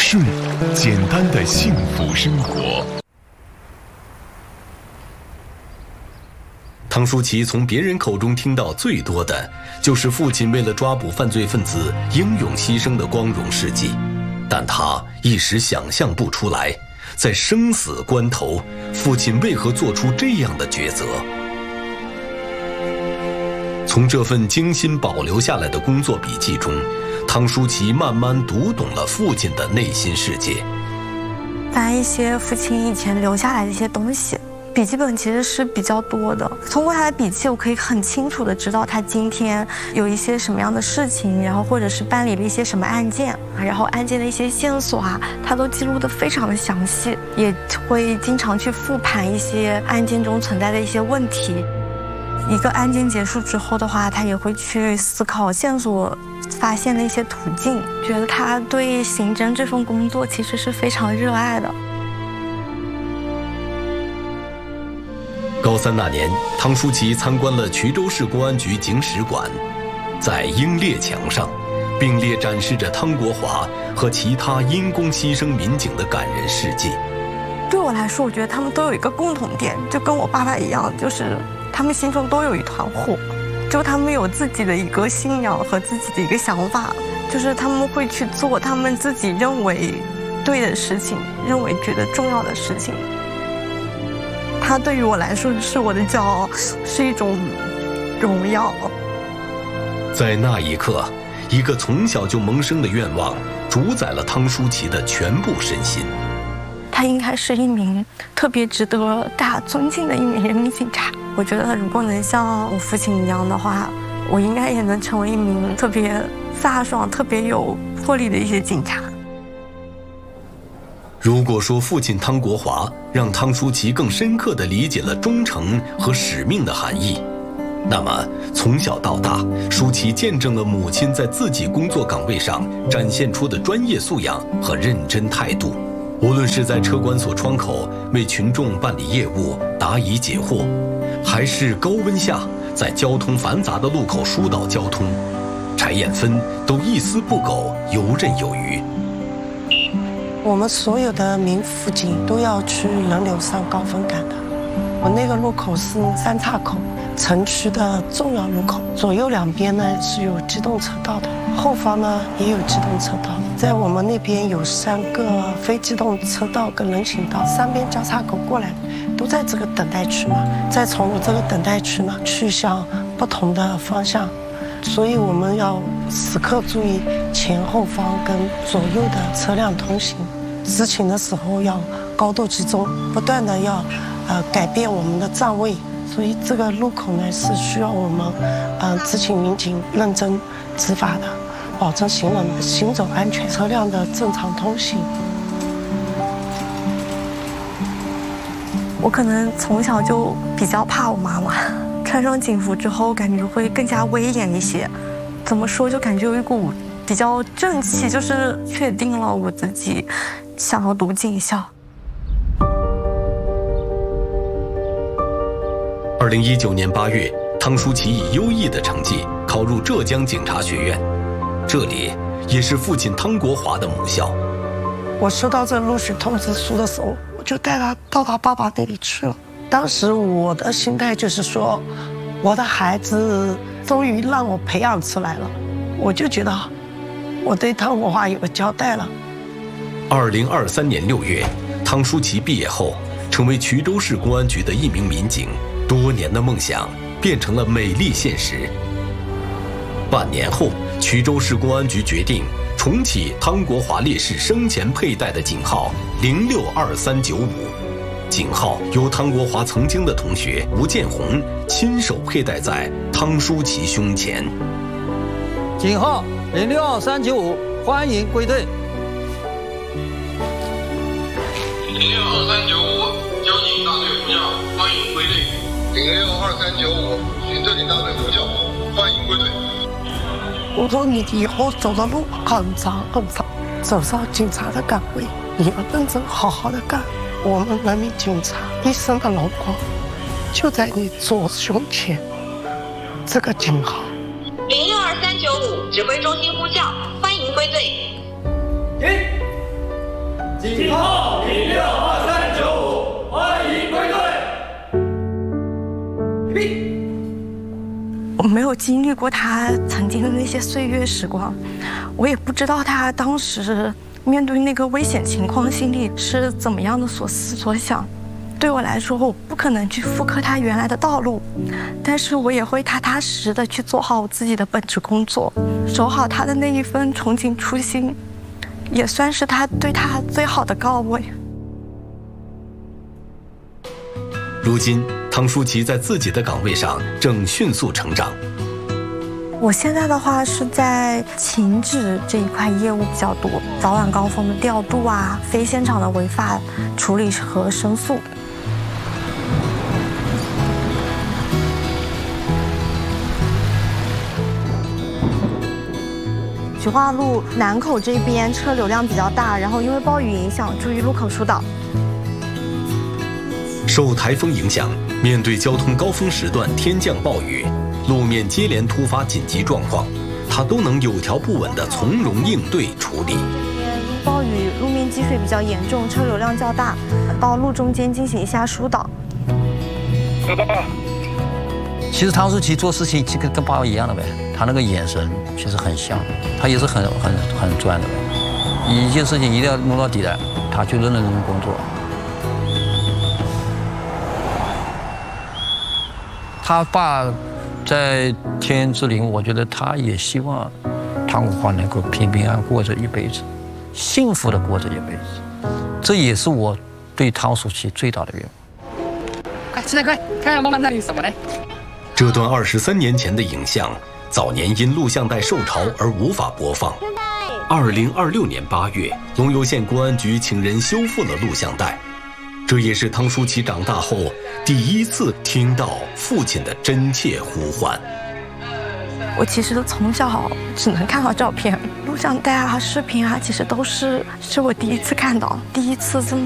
顺，简单的幸福生活。 汤舒琪从别人口中听到最多的，就是父亲为了抓捕犯罪分子英勇牺牲的光荣事迹，但他一时想象不出来，在生死关头，父亲为何做出这样的抉择。从这份精心保留下来的工作笔记中，汤舒琪慢慢读懂了父亲的内心世界。 翻一些父亲以前留下来的一些东西，笔记本其实是比较多的。通过他的笔记，我可以很清楚的知道他今天有一些什么样的事情，然后或者是办理了一些什么案件，然后案件的一些线索啊，他都记录得非常的详细，也会经常去复盘一些案件中存在的一些问题。一个案件结束之后的话，他也会去思考线索发现的一些途径，觉得他对刑侦这份工作其实是非常热爱的。 高三那年，汤舒琪参观了衢州市公安局警史馆，在英烈墙上并列展示着汤国华和其他因公牺牲民警的感人事迹。 对我来说，我觉得他们都有一个共同点，就跟我爸爸一样，就是他们心中都有一团火，就他们有自己的一个信仰和自己的一个想法，就是他们会去做他们自己认为对的事情，认为觉得重要的事情。他对于我来说是我的骄傲，是一种荣耀。 在那一刻，一个从小就萌生的愿望主宰了汤舒琪的全部身心。 他应该是一名特别值得大家尊敬的一名人民警察。我觉得如果能像我父亲一样的话，我应该也能成为一名特别飒爽、特别有魄力的一些警察。 如果说父亲汤国华让汤舒琪更深刻地理解了忠诚和使命的含义，那么从小到大，舒琪见证了母亲在自己工作岗位上展现出的专业素养和认真态度。无论是在车管所窗口为群众办理业务、答疑解惑，还是高温下在交通繁杂的路口疏导交通，柴艳芬都一丝不苟、游刃有余。 我们所有的民辅警都要去人流上高峰岗的。我那个路口是三岔口，城区的重要路口，左右两边呢是有机动车道的，后方呢也有机动车道。在我们那边有3个非机动车道跟人行道，3边交叉口过来都在这个等待区嘛，再从这个等待区呢去向不同的方向，所以我们要时刻注意前后方跟左右的车辆通行。执勤的时候要高度集中，不断的要改变我们的站位，所以这个路口呢是需要我们执勤民警认真执法的，保证行人行走安全，车辆的正常通行。 我可能从小就比较怕我妈妈，穿上警服之后感觉会更加威严一些。怎么说，就感觉有一股比较正气，就是确定了我自己想要读警校。 2019年8月，汤舒琪以优异的成绩考入浙江警察学院，这里也是父亲汤国华的母校。 我收到这录取通知书的时候，我就带他到他爸爸那里去了。当时我的心态就是说，我的孩子终于让我培养出来了，我就觉得我对汤国华有个交代了。 2023年6月，汤舒琪毕业后，成为衢州市公安局的一名民警，多年的梦想变成了美丽现实。半年后，衢州市公安局决定重启汤国华烈士生前佩戴的警号062395，警号由汤国华曾经的同学吴建红亲手佩戴在汤舒琪胸前。 警号062395，欢迎归队。 062395，交警大队呼叫，欢迎归队。062395，巡特警大队呼叫，欢迎归队。 我说你以后走的路很长很长，走上警察的岗位，你要认真好好的干。我们人民警察一生的荣光，就在你左胸前这个警号。 062395，指挥中心呼叫，欢迎归队。 井号062395，欢迎归队。 我没有经历过他曾经的那些岁月时光，我也不知道他当时面对那个危险情况心里是怎么样的所思所想。对我来说，我不可能去复刻他原来的道路，但是我也会踏踏实实的去做好我自己的本职工作，守好他的那一份憧憬初心，也算是他对他最好的告慰。 如今，汤淑琪在自己的岗位上正迅速成长。 我现在的话是在情治这一块业务比较多，早晚高峰的调度啊，非现场的违法处理和申诉。菊花路南口这边车流量比较大，然后因为暴雨影响，注意路口疏导。 受台风影响，面对交通高峰时段天降暴雨，路面接连突发紧急状况，他都能有条不紊地从容应对处理。 因暴雨路面积水比较严重，车流量较大，到路中间进行一下疏导。 其实汤淑琪做事情就跟爸爸一样的呗，他那个眼神其实很像，他也是很专的呗。一件事情一定要弄到底的，他就认真工作。他爸在天之灵，我觉得他也希望汤国华能够平平安安过着一辈子，幸福的过着一辈子。这也是我对汤淑琪最大的愿望。 快，现在快看看妈妈那里什么嘞？ 这段23年前的影像，早年因录像带受潮而无法播放。2026年8月，龙游县公安局请人修复了录像带。这也是汤淑琪长大后第一次听到父亲的真切呼唤。 我其实从小只能看到照片，录像带啊、视频啊，其实都是我第一次看到，第一次这么